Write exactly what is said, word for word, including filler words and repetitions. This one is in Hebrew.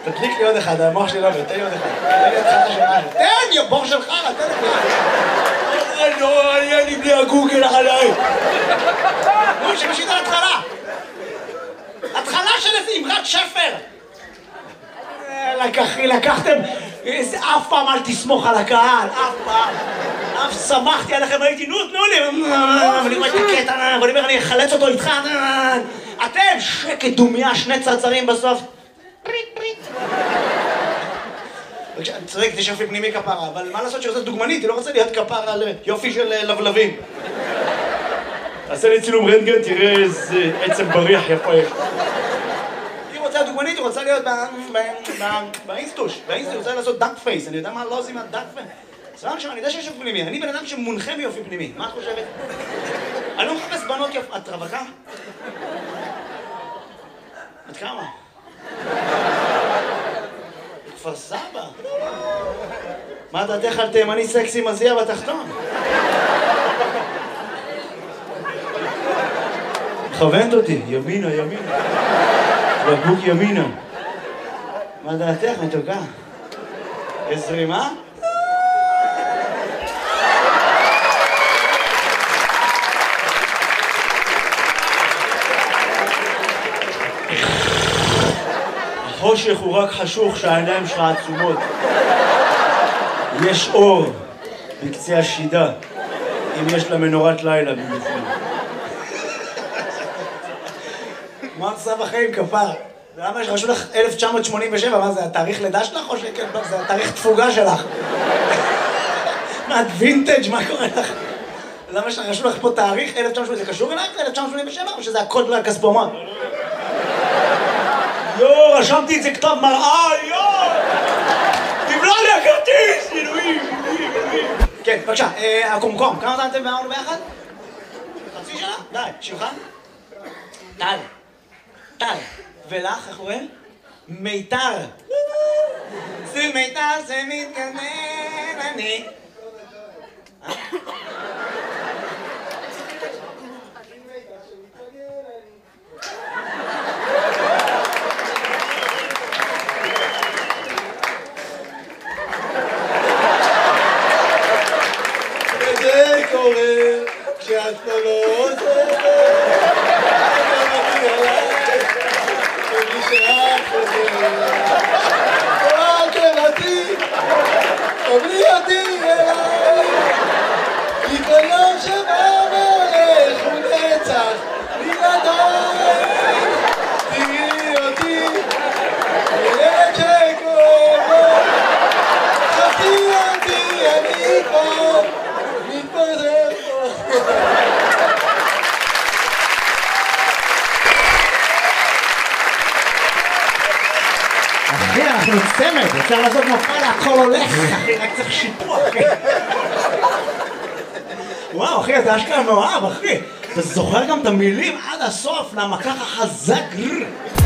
תדליק לי עוד אחד, המוח שלי לא עובד, תן לי עוד אחד. תן לי עוד אחד של משהו. תן, יא בור של חרא, תן לי. לא, היה לי בלי הגוגל עליי. נו, שמשית על התחלה. התחלה של איזה אמרת שפר. לקחתם, אף פעם אל תסמוך על הקהל, אף פעם. אף שמחתי עליכם, הייתי, נו, תנו לי. ואני רואה את הקטע, ואני אומר, אני אחלץ אותו איתך. אתם, שקט דומיה, שני צרצרים בסוף. פריט, פריט. אני צודק, יש יופי פנימי כפרה, אבל מה לעשות שעושה דוגמנית? היא לא רוצה להיות כפרה על יופי של לבלבים. תעשה לי צילום רנטגן, תראה איזה עצם בריח יפה יש. היא רוצה דוגמנית, היא רוצה להיות באינסטוש. באינסטוש היא רוצה לעשות דאק פייס. אני יודע מה לא עושים מהדאק פייס. סבבה עכשיו, אני יודע שיש יופי פנימי. אני בן אדם שמונחה מיופי פנימי. מה את חושבת? אני לא מחפש בנות יופי. את רווקה? את כמה? כפר סבא. מה דעתך על תימני סקסי מזיע בתחתון? מכוונת אותי, ימינה, ימינה. בקבוק ימינה. מה דעתך, מתוקה? יש זרימה? החושך הוא רק חשוך שהעיניים שלך עצומות. יש אור בקצה השידה, אם יש לה מנורת לילה בבפנים. מה עושה בחיים כפר? למה יש רשו לך אלף תשע מאות שמונים ושבע? מה זה, התאריך לידה שלך או שכן? זה התאריך תפוגה שלך? מה, את וינטג'? מה קורה לך? למה יש רשו לך פה תאריך אלף תשע מאות שמונים? זה קשור אלייך ל-אלף תשע מאות שמונים ושבע או שזה הקוד לכספומט? יו, רשמתי את זה כתב מראה, יו! תבלע לי הכרטיס! אלוהים, אלוהים, אלוהים. כן, בבקשה, הקומקום, כמה זמן אתם ואמרנו ביחד? חצי שנה? די, שמך? טל. טל. ולך, איך קוראים? מיתר. זה מיתר, זה מתגנן, אני. וזה קורה כשאת לא עושה קבלי אותי אליי, כי כל יום שבא והולך הוא נצח בלעדיי. תראי אותי, ילד שקורא, חפי אותי, אני כבר מתפזר פה. אחי, אנחנו צמד, אפשר לעשות מופע להכל הולך, אחי, רק צריך שיפוע, אחי. וואו, אחי, אתה אשכרה מאוהב, אחי. אתה זוכר גם את המילים עד הסוף, למה ככה חזק?